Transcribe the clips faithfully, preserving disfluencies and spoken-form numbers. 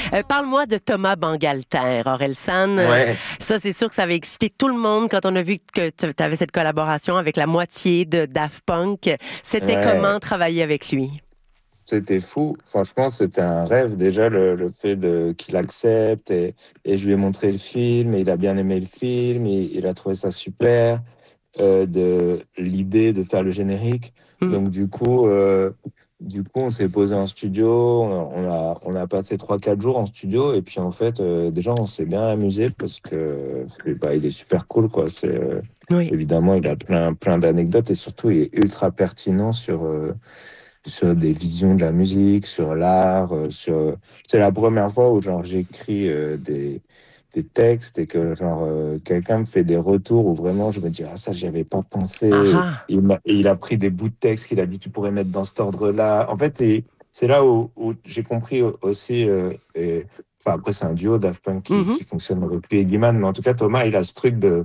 Euh, parle-moi de Thomas Bangalter, Orelsan. Ouais, Ça, c'est sûr que ça avait excité tout le monde quand on a vu que tu avais cette collaboration avec la moitié de Daft Punk. C'était ouais, comment travailler avec lui? c'était fou. Franchement, c'était un rêve déjà le, le fait de qu'il accepte et, et je lui ai montré le film et il a bien aimé le film, et, il a trouvé ça super euh, de l'idée de faire le générique. Hmm. Donc du coup, euh, du coup, on s'est posé en studio, on a on a passé trois quatre jours en studio et puis en fait, euh, déjà on s'est bien amusé parce que bah, il est super cool quoi. C'est euh, Oui. évidemment il a plein plein d'anecdotes et surtout il est ultra pertinent sur euh, sur des visions de la musique, sur l'art, euh, sur... C'est la première fois où genre j'écris euh, des, des textes et que genre euh, quelqu'un me fait des retours où vraiment je me dis ah ça j'y avais pas pensé. Ah Et ah. il m'a, et il a pris des bouts de texte qu'il a dit tu pourrais mettre dans cet ordre-là. En fait et c'est là où, où j'ai compris aussi. Euh, et... Enfin après c'est un duo Daft Punk qui, Mhm. qui fonctionne avec lui et Guiman, mais en tout cas Thomas il a ce truc de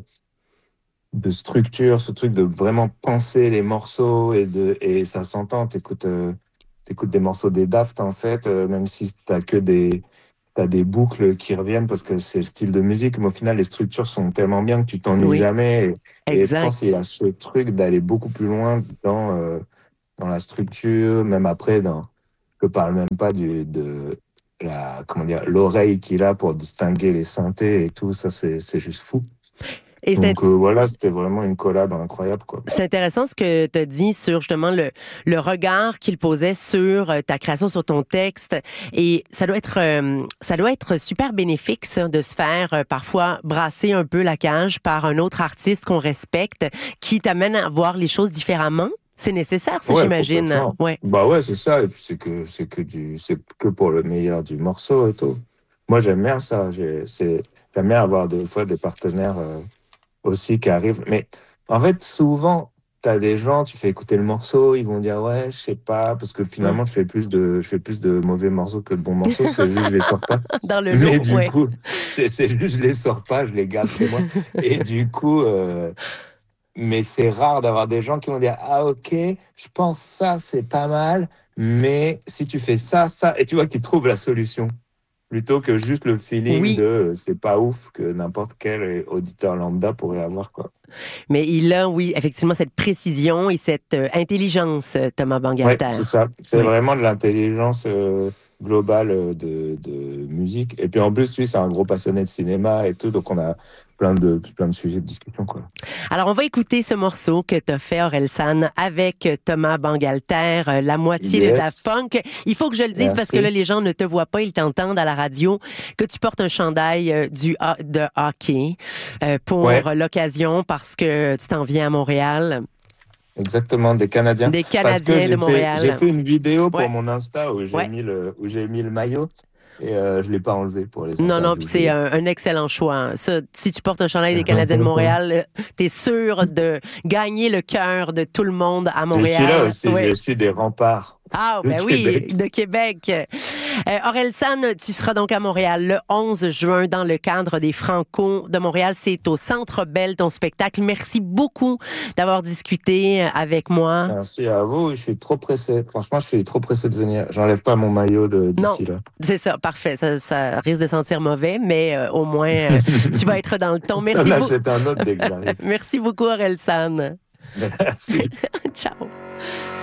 de structure, ce truc de vraiment penser les morceaux et de et ça s'entend. T'écoutes euh, t'écoutes des morceaux des Daft en fait, euh, même si t'as que des t'as des boucles qui reviennent parce que c'est le style de musique, mais au final les structures sont tellement bien que tu t'ennuies Oui, jamais. Et, et je pense qu'il y exact. a ce truc d'aller beaucoup plus loin dans euh, dans la structure, même après dans je parle même pas du de la comment dire l'oreille qu'il a pour distinguer les synthés et tout ça c'est c'est juste fou. Et c'est Donc euh, voilà, c'était vraiment une collab incroyable, quoi. C'est intéressant ce que tu as dit sur justement le, le regard qu'il posait sur euh, ta création, sur ton texte. Et ça doit être, euh, ça doit être super bénéfique, ça, de se faire euh, parfois brasser un peu la cage par un autre artiste qu'on respecte, qui t'amène à voir les choses différemment. C'est nécessaire, ça, Ouais, j'imagine. complètement. Ouais. Bah ouais, c'est ça. Et puis c'est que c'est que du c'est que pour le meilleur du morceau et tout. Moi j'aime bien ça. J'ai c'est J'aime bien avoir des fois des partenaires euh, aussi qui arrivent. Mais en fait, souvent, t'as des gens, tu fais écouter le morceau, ils vont dire ouais, je sais pas, parce que Hum. finalement je fais plus de je fais plus de mauvais morceaux que de bons morceaux. C'est juste je les sors pas. Dans le Mais lot, du ouais. coup, c'est c'est juste je les sors pas, je les garde chez moi. Et du coup. Euh, Mais c'est rare d'avoir des gens qui vont dire ah ok, je pense ça c'est pas mal, mais si tu fais ça, ça, et tu vois qu'ils trouvent la solution plutôt que juste le feeling de Oui. euh, c'est pas ouf que n'importe quel auditeur lambda pourrait avoir quoi. Mais il a, oui, effectivement, cette précision et cette euh, intelligence, euh, Thomas Ouais, Bangalter. c'est ça. C'est Oui. vraiment de l'intelligence euh, globale euh, de, de musique. Et puis en plus, lui, c'est un gros passionné de cinéma et tout, donc on a plein de plein de sujets de discussion quoi. Alors, on va écouter ce morceau que tu as fait, Orelsan, avec Thomas Bangalter, euh, la moitié de Daft Yes, Punk. Il faut que je le dise parce que là, merci. les gens ne te voient pas, ils t'entendent à la radio, que tu portes un chandail euh, du ho- de hockey euh, Ouais. pour l'occasion parce que tu t'en viens à Montréal, Exactement, des Canadiens. des Parce que Canadiens de j'ai fait, j'ai Montréal. fait une vidéo pour Ouais, mon Insta où j'ai ouais. mis le, où j'ai mis le maillot et euh, je l'ai pas enlevé pour les Non, non, puis interviews. c'est j'ai- un, un excellent choix, hein. Ça, si tu portes un chandail des Canadiens de Montréal, euh, t'es sûr de gagner le cœur de tout le monde à Je suis là Montréal. aussi, Oui. je suis des remparts Ah, de ben oui, Québec. de Québec. Euh, Orelsan, tu seras donc à Montréal le onze juin dans le cadre des Franco de Montréal. C'est au Centre Bell, ton spectacle. Merci beaucoup d'avoir discuté avec moi. Merci à vous, je suis trop pressé. Franchement, je suis trop pressé de venir. J'enlève pas mon maillot de- Non, d'ici là. c'est ça, parfait. Ça, ça risque de sentir mauvais, mais euh, au moins, euh, tu vas être dans le ton. J'en Merci, beau- achète un autre dès que j'arrive. Merci beaucoup, Orelsan. Merci. Ciao.